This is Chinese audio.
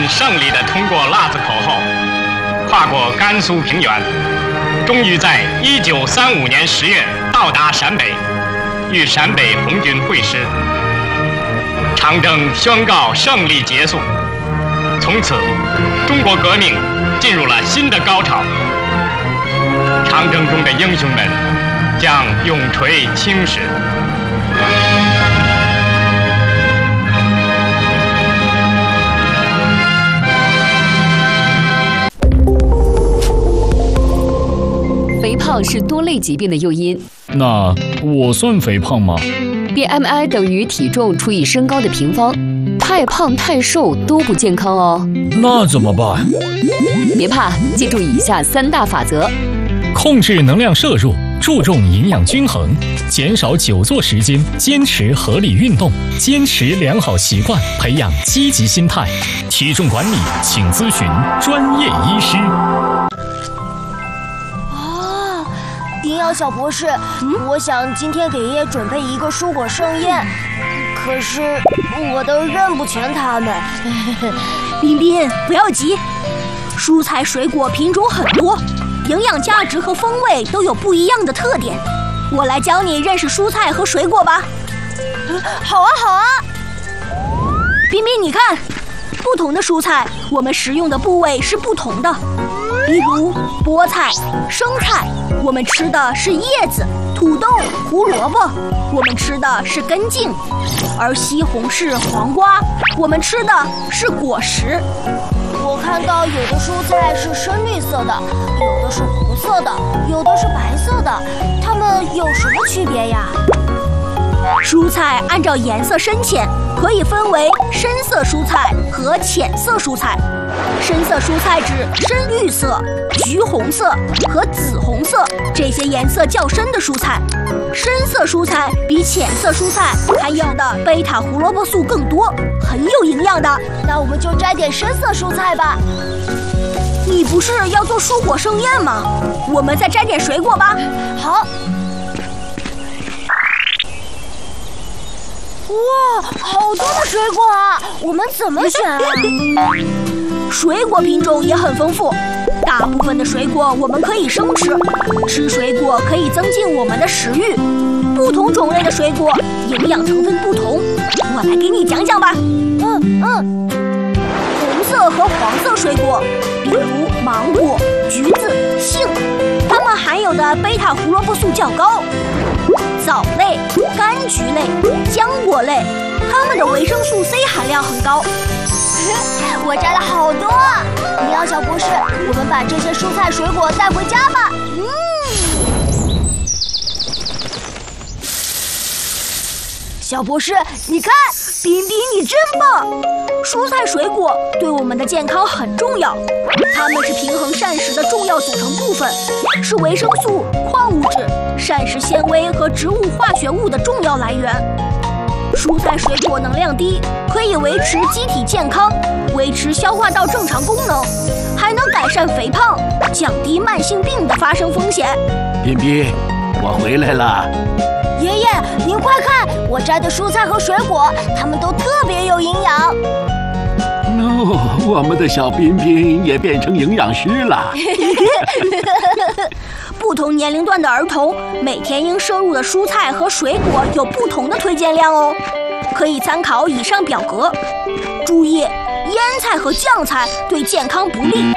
军胜利地通过腊子口后，跨过甘肃平原，终于在1935年10月到达陕北，与陕北红军会师。长征宣告胜利结束，从此中国革命进入了新的高潮。长征中的英雄们将永垂青史。 肥胖是多类疾病的诱因。 那我算肥胖吗？ BMI 等于体重除以身高的平方，太胖太瘦都不健康哦。 那怎么办？ 别怕，记住以下3大法则： 控制能量摄入，注重营养均衡，减少久坐时间，坚持合理运动，坚持良好习惯，培养积极心态。体重管理，请咨询专业医师。 丁耀小博士，我想今天给爷爷准备一个蔬果盛宴，可是我都认不全他们。 彬彬，不要急，蔬菜水果品种很多，营养价值和风味都有不一样的特点。我来教你认识蔬菜和水果吧。 好啊，好啊。 彬彬，你看，不同的蔬菜，我们食用的部位是不同的。比如菠菜、生菜，我们吃的是叶子；土豆、胡萝卜，我们吃的是根茎；而西红柿、黄瓜，我们吃的是果实。 我看到有的蔬菜是深绿色的，有的是红色的，有的是白色的，它们有什么区别呀？ 蔬菜按照颜色深浅，可以分为深色蔬菜和浅色蔬菜。深色蔬菜指深绿色、橘红色和紫红色这些颜色较深的蔬菜。深色蔬菜比浅色蔬菜含有的贝塔胡萝卜素更多，很有营养的。 那我们就摘点深色蔬菜吧。 你不是要做蔬果盛宴吗？我们再摘点水果吧。 好。哇，好多的水果啊！我们怎么选啊？ 水果品种也很丰富，大部分的水果我们可以生吃，吃水果可以增进我们的食欲。不同种类的水果营养成分不同，我来给你讲讲吧。红色和黄色水果，比如芒果、橘子、杏，它们含有的贝塔胡萝卜素较高。枣类、柑橘类、浆果类，它们的维生素 C 含量很高。 我摘了好多啊！丁耀小博士，我们把这些蔬菜水果带回家吧。小博士，你看，彬彬你真棒！ 蔬菜水果对我们的健康很重要，它们是平衡膳食的重要组成部分，是维生素、矿物质、膳食纤维和植物化学物的重要来源。蔬菜水果能量低，可以维持机体健康，维持消化道正常功能，还能改善肥胖，降低慢性病的发生风险。 彬彬，我回来了。 爷爷，您快看，我摘的蔬菜和水果，它们都特别有营养。 我们的小彬彬也变成营养师了。 不同年龄段的儿童每天应摄入的蔬菜和水果有不同的推荐量哦，可以参考以上表格。注意，腌菜和酱菜对健康不利，